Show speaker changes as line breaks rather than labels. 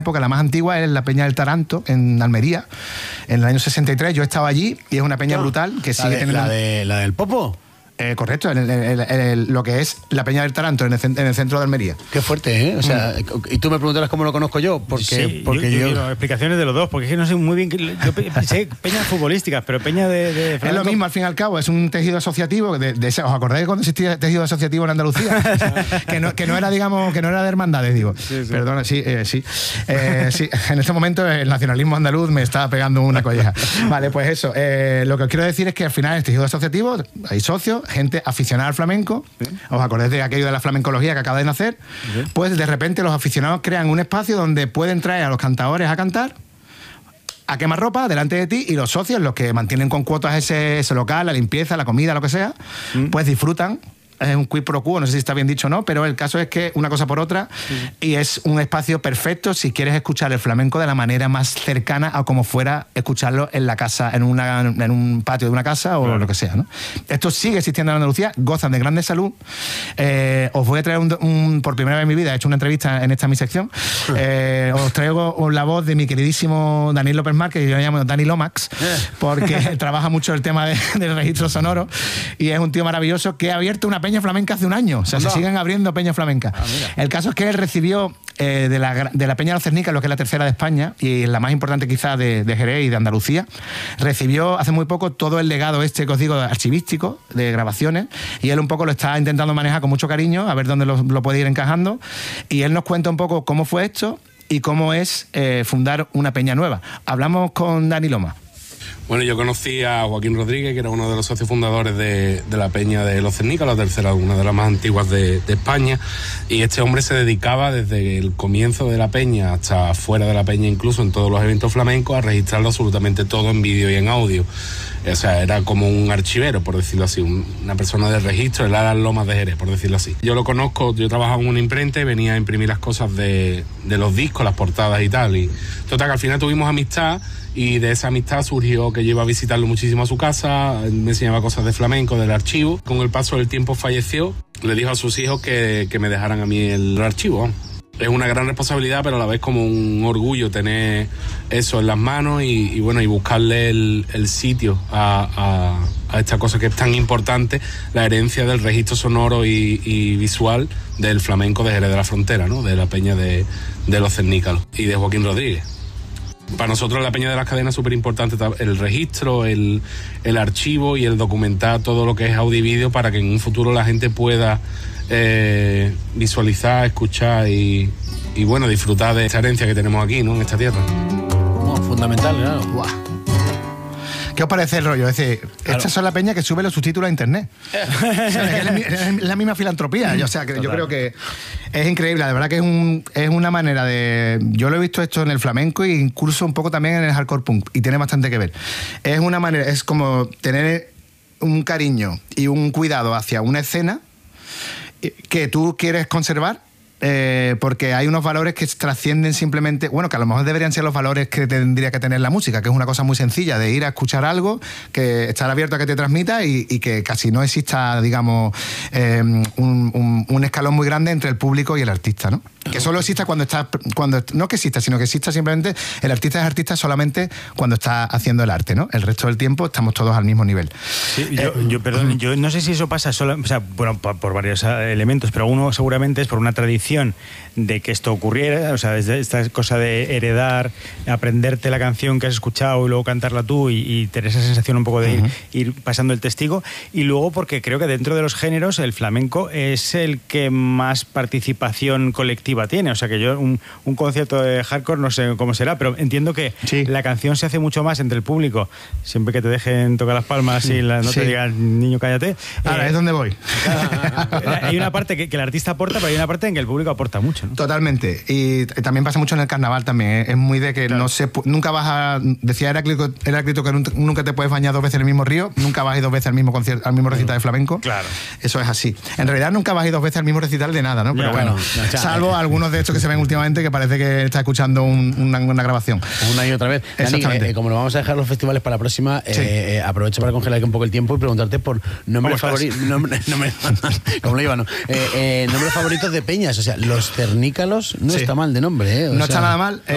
Porque la más antigua es la Peña del Taranto, en Almería, en el año 63. Yo estaba allí y es una peña brutal que sigue teniendo...
¿La del Popo?
Correcto, lo que es la Peña del Taranto en el centro de Almería.
Qué fuerte, ¿eh? O sea, y tú me preguntarás cómo lo conozco yo, porque,
sí,
porque
yo quiero explicaciones de los dos, porque es que no sé muy bien, yo sé peñas futbolísticas, pero peña de
es lo mismo, al fin y al cabo, es un tejido asociativo, ¿os acordáis cuando existía tejido asociativo en Andalucía? que no era, digamos, que no era de hermandades, digo. Sí. Perdona, sí. Sí, en este momento el nacionalismo andaluz me está pegando una colleja. Vale, pues eso, lo que os quiero decir es que al final es tejido asociativo, hay socios, gente aficionada al flamenco. ¿Sí? ¿Os acordáis de aquello de la flamencología que acaba de nacer? ¿Sí? Pues de repente los aficionados crean un espacio donde pueden traer a los cantadores a cantar a quemarropa delante de ti, y los socios, los que mantienen con cuotas ese local, la limpieza, la comida, lo que sea, pues disfrutan. Es un quid pro quo, no sé si está bien dicho o no, pero el caso es que una cosa por otra, y es un espacio perfecto si quieres escuchar el flamenco de la manera más cercana a como fuera escucharlo en la casa, en un patio de una casa o lo que sea, ¿no? Esto sigue existiendo en Andalucía, gozan de grande salud. Os voy a traer por primera vez en mi vida, he hecho una entrevista en esta mi sección, os traigo la voz de mi queridísimo Daniel López Mar, que yo le llamo Dani Lomax, porque trabaja mucho el tema del registro sonoro, y es un tío maravilloso que ha abierto una peña flamenca hace un año. O sea, se siguen abriendo peñas flamencas. El caso es que él recibió de la Peña de los Cernicas, lo que es la tercera de España y la más importante quizás de Jerez y de Andalucía, recibió hace muy poco todo el legado que os digo, archivístico, de grabaciones, y él un poco lo está intentando manejar con mucho cariño, a ver dónde lo puede ir encajando, y él nos cuenta un poco cómo fue esto y cómo es fundar una peña nueva. Hablamos con Dani Loma.
Bueno, yo conocí a Joaquín Rodríguez, que era uno de los socios fundadores de la Peña de los Cernicas, la tercera, una de las más antiguas de España, y este hombre se dedicaba desde el comienzo de la peña hasta fuera de la peña, incluso en todos los eventos flamencos, a registrarlo absolutamente todo en vídeo y en audio. O sea, era como un archivero, por decirlo así, una persona de registro, él era Lomas de Jerez, por decirlo así. Yo lo conozco, yo trabajaba en una imprenta y venía a imprimir las cosas de los discos, las portadas y tal, y total, que al final tuvimos amistad, y de esa amistad surgió que yo iba a visitarlo muchísimo a su casa, me enseñaba cosas de flamenco, del archivo. Con el paso del tiempo falleció, le dijo a sus hijos que me dejaran a mí el archivo. Es una gran responsabilidad, pero a la vez como un orgullo tener eso en las manos y bueno, y buscarle el sitio a esta cosa que es tan importante, la herencia del registro sonoro y visual del flamenco de Jerez de la Frontera, ¿no? De la Peña de los Cernicas y de Joaquín Rodríguez. Para nosotros la Peña de las Cadenas es súper importante el registro, el archivo y el documentar todo lo que es audio y vídeo, para que en un futuro la gente pueda visualizar, escuchar y bueno, disfrutar de esta herencia que tenemos aquí, ¿no? En esta tierra.
Fundamental, claro.
Wow. ¿Qué os parece el rollo? Es decir, claro, estas son la peña que sube los subtítulos a internet. O sea, es la misma filantropía. O sea, que yo creo que es increíble. De verdad que es una manera de... Yo lo he visto esto en el flamenco e incluso un poco también en el hardcore punk, y tiene bastante que ver. Es una manera, es como tener un cariño y un cuidado hacia una escena que tú quieres conservar, porque hay unos valores que trascienden simplemente, bueno, que a lo mejor deberían ser los valores que tendría que tener la música, que es una cosa muy sencilla, de ir a escuchar algo, que estar abierto a que te transmita y que casi no exista, digamos, un escalón muy grande entre el público y el artista, ¿no? Que solo exista no que exista, sino que exista simplemente, el artista es artista solamente cuando está haciendo el arte, ¿no? El resto del tiempo estamos todos al mismo nivel.
Sí, yo no sé si eso pasa solo, o sea, bueno, por varios elementos, pero uno seguramente es por una tradición de que esto ocurriera, o sea, desde esta cosa de heredar, aprenderte la canción que has escuchado y luego cantarla tú y tener esa sensación un poco de ir pasando el testigo, y luego porque creo que dentro de los géneros el flamenco es el que más participación colectiva tiene, o sea que yo un concierto de hardcore no sé cómo será, pero entiendo que la canción se hace mucho más entre el público, siempre que te dejen tocar las palmas y no te digan niño cállate.
Ahora es donde voy.
Hay una parte que el artista aporta, pero hay una parte en que el público aporta mucho, ¿no?
Totalmente. Y también pasa mucho en el carnaval también. Es muy de que claro, nunca vas a... Decía Heráclito que nunca te puedes bañar dos veces en el mismo río, nunca vas a ir dos veces al mismo concierto, al mismo recital de flamenco.
Claro.
Eso es así. En realidad nunca vas a ir dos veces al mismo recital de nada, ¿no? Pero bueno, salvo algunos de estos que se ven últimamente que parece que está escuchando una grabación.
Una y otra vez. Dani, como nos vamos a dejar los festivales para la próxima, aprovecho para congelar un poco el tiempo y preguntarte por nombres favoritos. ¿Cómo lo iba, no? Nombres favoritos de peñas. O sea, los cernícalos no está mal de nombre, ¿eh?
No está nada mal.